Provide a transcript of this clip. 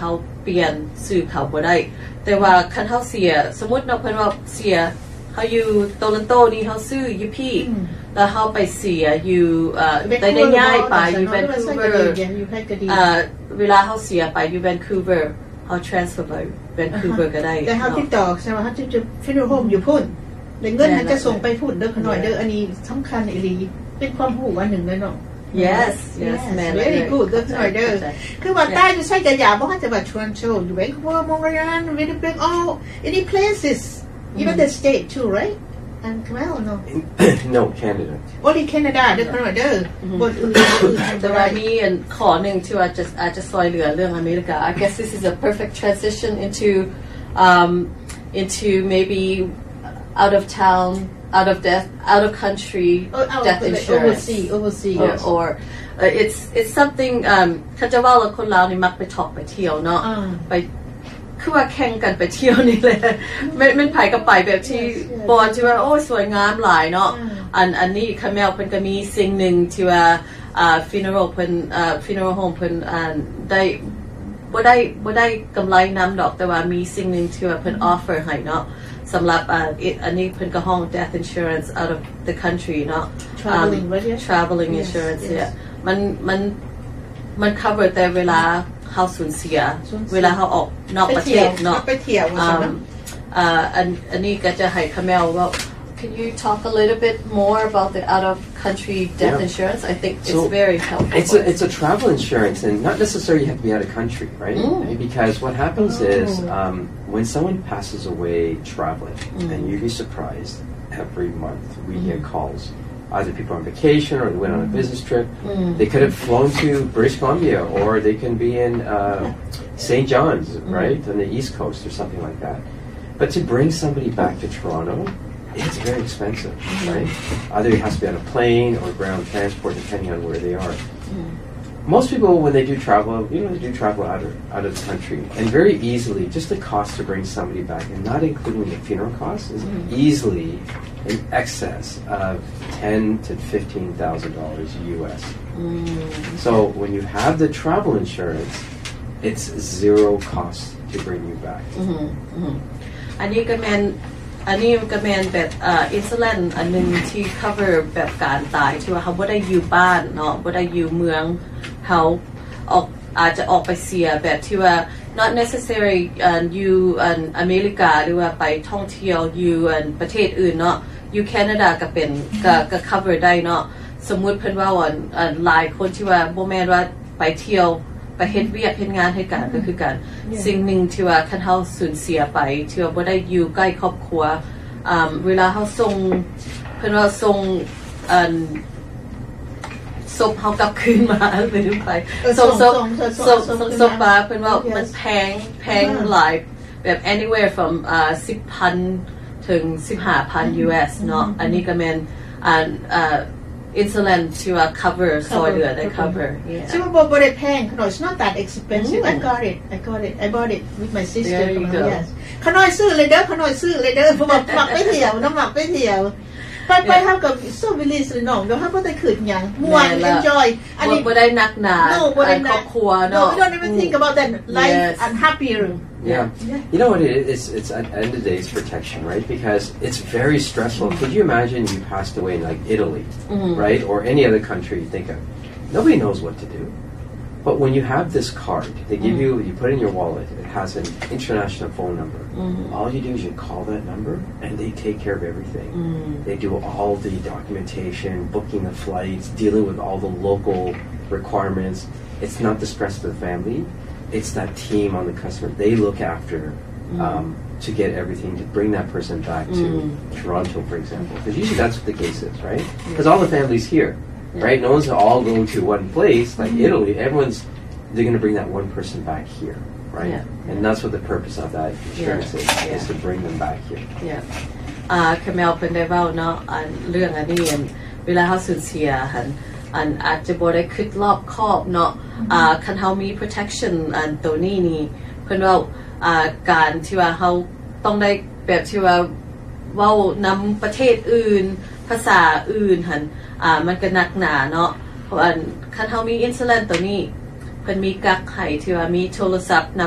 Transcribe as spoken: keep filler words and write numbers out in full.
เขาเปลี่ยนสื่อเขาบ่ได้แต่ว่าคันเขาเสียสมมติเนาะเพิ่นว่าเสียเขาอยู่โตลันโตนี่เขาซื้ออยู่พี่แล้วเขาไปเสียอยู่ได้ได้ย้ายไปอยู่แวนคูเวอร์เวลาเขาเสียไปอยู่แวนคูเวอร์เขา transfer ไปแวนคูเวอร์ก็ได้แต่เขาติดต่อใช่ไหมเขาจะฟิโนโฮมอยู่พุ่นเงินเขาจะส่งไปพุ่นเด้อขน่อยเด้ออันนี้สำคัญอีหลีเป็นความรู้อันหนึ่งเลยเนาะ yes yes man very good เด้อขน่อยเด้อคือว่าใต้จะใช้กระยาบ่ว่าจะว่าชวนโชว์อยู่แวนคูเวอร์มองระยานวินเบก all any places even the state too right and Kamal no no Canada only Canada เด้อขน่อยเด้อบนอื่นแต่ว่ามีอันขอหนึ่งที่ว่าจะอาจจะซอยเหลือเรื่องอเมริกา I guess this is a perfect transition into um into maybe out of town out of death out of country oh, death insurance overseas overseas or, or uh, it's it's something um เขาจะว่าเราคนลาวนี่มักไปท่องไปเที่ยวเนาะไปคือว่าแข่งกันไปเที่ยวนี่แหละไม่ไม่ไผก็ไปแบบที่บอลที่ว่าโอ้สวยงามหลายเนาะอันอันนี้คาเมลเพิ่นก็มีสิ่งหนึ่งที่ว่าอ่า funeral เพิ่นอ่า funeral home เพิ่นอ่าได้บ่ได้บ่ได้กำไรนำดอกแต่ว่ามีสิ่งหนึ่งที่ว่าเพิ่น offer ให้เนาะสำหรับอันนี้เพิ่นก็ห้อง death insurance out of the country เนาะ traveling traveling insurance เนี่ยมันมันมัน cover แต่เวลาเขาสูญเสียเวลาเขาออกนอกประเทศเนาะไปเที่ยวอ่าอันอันนี้ก็จะให้คาเมลว่า Can you talk a little bit more about the out of country death yeah. insurance? I think it's so very helpful. It's a, it's a travel insurance, and not necessarily you have to be out of country, right? Mm. Because what happens oh. is um, when someone passes away traveling, mm. and you'd be surprised every month we mm. get calls. Either people on vacation or they went on a business trip. Mm. They could have flown to British Columbia, or they can be in uh, Saint John's, right, mm. on the East Coast or something like that. But to bring somebody back to Toronto, it's very expensive, mm. right? Either it has to be on a plane or ground transport, depending on where they are. Mm. Most people, when they do travel, you know, they do travel out of out of the country, and very easily, just the cost to bring somebody back, and not including the funeral costs, is mm. easily in excess of ten to fifteen thousand dollars U S. Mm. So when you have the travel insurance, it's zero cost to bring you back. Mm-hmm. Mm-hmm. อันนี้ก็แมนอันนี้ก็แมนแบบอ่าอินซูแลนอันนึงที่ cover แบบการตายที่ว่าเขาไม่ได้อยู่บ้านเนาะไม่ได้อยู่เมืองเขาออกอาจจะออกไปเสียแบบที่ว่า not necessary อ่าอยู่อ่าอเมริกาหรือว่าไปท่องเที่ยวอยู่อ่าประเทศอื่นเนาะอยู่แคนาดาก็เป็นก็ก็ cover ได้เนาะสมมุติเพิ่นว่าอ่าหลายคนที่ว่าบ่แม่นว่าไปเที่ยวไปเฮ็ดเวียกเฮ็ดงานให้กันก็คือกันสิ่งหนึ่งที่ว่าคันเฮาสูญเสียไปที่ว่าบ่ได้อยู่ใกล้ครอบครัวอ่าเวลาเฮาส่งเพิ่นว่าส่งอ่าศพเฮากลับคืนมาหรือไปส่งศพส่งศพมาเพิ่นว่ามันแพงแพงหลายแบบ anywhere from อ่า สิบพัน ถึง สิบห้าพัน ยู เอส เนาะอันนี้ก็แม่นอ่าอ่าinsulin to uh, cover soil they cover yeah so but but it paying no it's not that expensive mm. I got it I got it I bought it with my sister there you go yes ขน้อยซื้อเลยเด้อขน้อยซื้อเลยเด้อบ่มักมักไปเที่ยวน้ำมักไปเที่ยวไปไปเฮากับ so release เลยน้องเดี๋ยวเฮาบ่ได้ขึ้นหยังม่วน enjoy อันนี้บ่ได้หนักหนาครอบครัวเนาะ no we don't even think about that life and happier Yeah. yeah, you know what it is? It's, it's at the end of the day, it's protection, right? Because it's very stressful. Mm-hmm. Could you imagine you passed away in like Italy, mm-hmm. right, or any other country you think of? Nobody knows what to do. But when you have this card, they give mm-hmm. you, you put it in your wallet. It has an international phone number. Mm-hmm. All you do is you call that number, and they take care of everything. Mm-hmm. They do all the documentation, booking the flights, dealing with all the local requirements. It's not the stress of the family. It's that team on the customer. They look after um, mm. to get everything to bring that person back to mm. Toronto, for example. Because usually that's what the case is, right? Because all the family's here, yeah. right? No one's all going to one place like mm-hmm. Italy. Everyone's they're going to bring that one person back here, right? Yeah. And that's what the purpose of that insurance yeah. is, yeah. is to bring them back here. Yeah. อ่าคาเมลเป็นได้เว้าเนาะอันเรื่องอันนี้เวลาเขาสูญเสียหันอันอาจจะบ่ได้คิดรอบคอบเนาะอ่าคันเฮามี protection อันตัวนี้นี่เพิ่นว่าอ่าการที่ว่าเฮาต้องได้แบบที่ว่าเว้านำประเทศอื่นภาษาอื่นหั่นอ่ามันก็หนักหนาเนาะเพราะอันคันเฮามี insulin ตัวนี้เพิ่นมีกักให้ที่ว่ามีโทรศัพท์